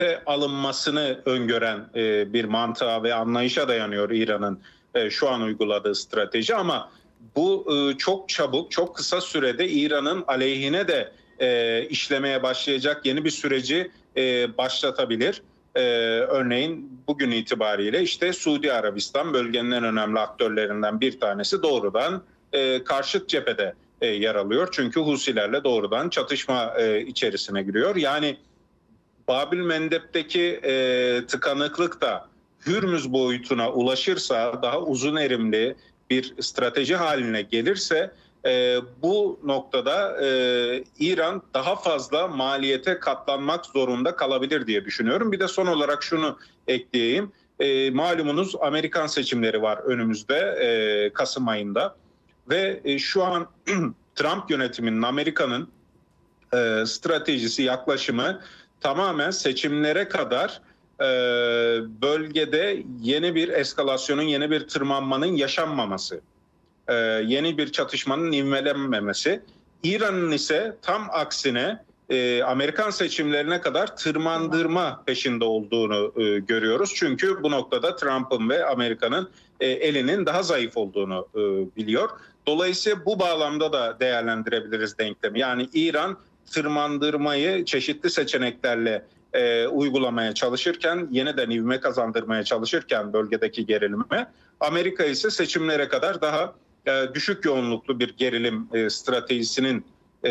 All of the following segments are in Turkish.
alınmasını öngören bir mantığa ve anlayışa dayanıyor İran'ın şu an uyguladığı strateji. Ama bu çok çabuk, çok kısa sürede İran'ın aleyhine de işlemeye başlayacak yeni bir süreci başlatabilir. Örneğin bugün itibariyle işte Suudi Arabistan bölgenin en önemli aktörlerinden bir tanesi doğrudan karşıt cephede yer alıyor. Çünkü Husilerle doğrudan çatışma içerisine giriyor. Yani Babil Mendeb'deki tıkanıklık da Hürmüz boyutuna ulaşırsa, daha uzun erimli bir strateji haline gelirse bu noktada İran daha fazla maliyete katlanmak zorunda kalabilir diye düşünüyorum. Bir de son olarak şunu ekleyeyim. Malumunuz Amerikan seçimleri var önümüzde Kasım ayında ve şu an Trump yönetiminin, Amerika'nın stratejisi, yaklaşımı tamamen seçimlere kadar bölgede yeni bir eskalasyonun, yeni bir tırmanmanın yaşanmaması, yeni bir çatışmanın ivmelenmemesi. İran'ın ise tam aksine Amerikan seçimlerine kadar tırmandırma peşinde olduğunu görüyoruz. Çünkü bu noktada Trump'ın ve Amerika'nın elinin daha zayıf olduğunu biliyor. Dolayısıyla bu bağlamda da değerlendirebiliriz denklemi. Yani İran tırmandırmayı çeşitli seçeneklerle uygulamaya çalışırken, yeniden ivme kazandırmaya çalışırken bölgedeki gerilime, Amerika ise seçimlere kadar daha düşük yoğunluklu bir gerilim stratejisinin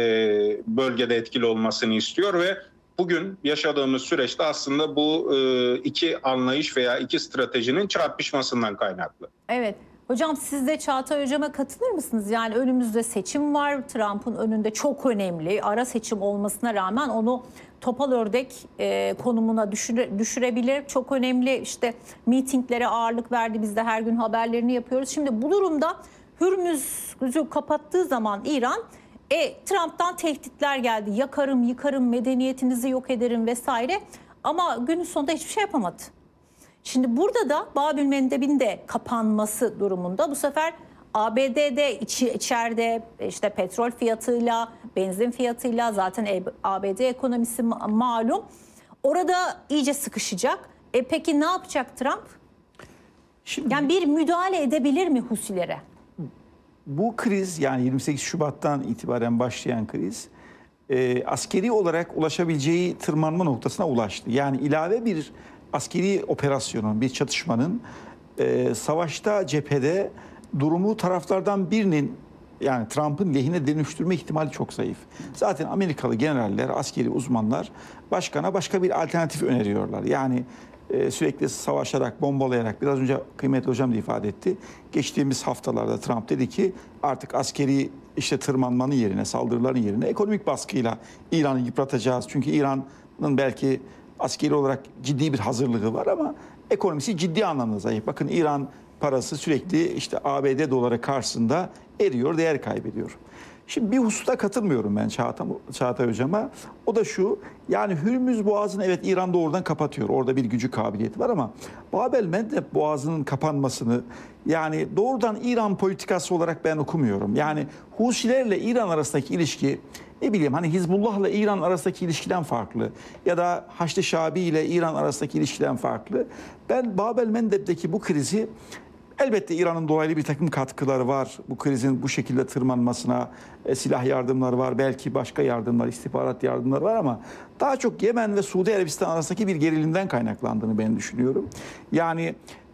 bölgede etkili olmasını istiyor ve bugün yaşadığımız süreçte aslında bu iki anlayış veya iki stratejinin çarpışmasından kaynaklı. Evet. Hocam siz de Çağatay Hocam'a katılır mısınız? Yani önümüzde seçim var. Trump'ın önünde çok önemli. Ara seçim olmasına rağmen onu topal ördek konumuna düşürebilir. Çok önemli işte mitinglere ağırlık verdi. Biz de her gün haberlerini yapıyoruz. Şimdi bu durumda Hürmüz'ü kapattığı zaman İran Trump'tan tehditler geldi. Yakarım, yıkarım, medeniyetinizi yok ederim vesaire. Ama günün sonunda hiçbir şey yapamadı. Şimdi burada da Babil Mendeb'in de kapanması durumunda bu sefer ABD'de içeride işte petrol fiyatıyla, benzin fiyatıyla zaten ABD ekonomisi malum. Orada iyice sıkışacak. Peki ne yapacak Trump? Şimdi, yani bir müdahale edebilir mi Husilere? Bu kriz, yani 28 Şubat'tan itibaren başlayan kriz askeri olarak ulaşabileceği tırmanma noktasına ulaştı. Yani ilave bir askeri operasyonun, bir çatışmanın savaşta, cephede durumu taraflardan birinin, yani Trump'ın lehine dönüştürme ihtimali çok zayıf. Zaten Amerikalı generaller, askeri uzmanlar başkana başka bir alternatif öneriyorlar. Yani sürekli savaşarak, bombalayarak, biraz önce kıymetli hocam da ifade etti. Geçtiğimiz haftalarda Trump dedi ki artık askeri işte tırmanmanın yerine, saldırıların yerine ekonomik baskıyla İran'ı yıpratacağız. Çünkü İran'ın belki askeri olarak ciddi bir hazırlığı var ama ekonomisi ciddi anlamda zayıf. Bakın İran parası sürekli işte ABD doları karşısında eriyor, değer kaybediyor. Şimdi bir hususta katılmıyorum ben Çağatay Hocam'a. O da şu, yani Hürmüz Boğazı'nı evet İran doğrudan kapatıyor. Orada bir gücü kabiliyeti var ama Bab-el Mendeb Boğazı'nın kapanmasını yani doğrudan İran politikası olarak ben okumuyorum. Yani Husilerle İran arasındaki ilişki, ne bileyim hani Hizbullah'la İran arasındaki ilişkiden farklı ya da Haçlı Şabi ile İran arasındaki ilişkiden farklı. Ben Bab-el Mendeb'deki bu krizi, elbette İran'ın dolaylı bir takım katkıları var. Bu krizin bu şekilde tırmanmasına silah yardımları var, belki başka yardımlar, istihbarat yardımları var ama daha çok Yemen ve Suudi Arabistan arasındaki bir gerilimden kaynaklandığını ben düşünüyorum. Yani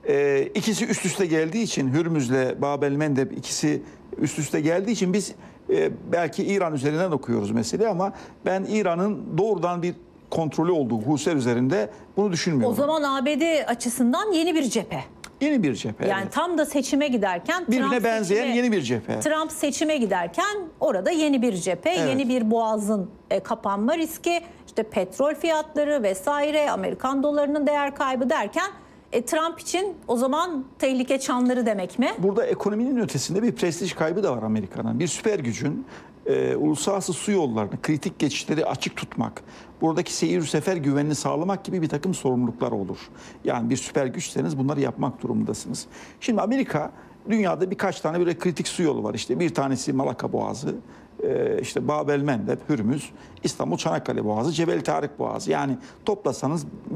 ikisi üst üste geldiği için, Hürmüz'le Bab-el Mendeb ikisi üst üste geldiği için biz belki İran üzerinden okuyoruz meseleyi ama ben İran'ın doğrudan bir kontrolü olduğu Husiler üzerinde bunu düşünmüyorum. O zaman ABD açısından yeni bir cephe. Yeni bir cephe. Yani evet, tam da seçime giderken birbirine benzeyen yeni bir cephe. Trump seçime giderken orada yeni bir cephe, evet, yeni bir boğazın kapanma riski, işte petrol fiyatları vesaire, Amerikan dolarının değer kaybı derken Trump için o zaman tehlike çanları demek mi? Burada ekonominin ötesinde bir prestij kaybı da var Amerika'nın. Bir süper gücün uluslararası su yollarını, kritik geçişleri açık tutmak, buradaki seyir sefer güvenini sağlamak gibi bir takım sorumluluklar olur. Yani bir süper güçseniz bunları yapmak durumundasınız. Şimdi Amerika dünyada birkaç tane böyle kritik su yolu var. İşte bir tanesi Malaka Boğazı, işte Bab el Mendeb, Hürmüz, İstanbul Çanakkale Boğazı, Cebel Tarık Boğazı. Yani toplasanız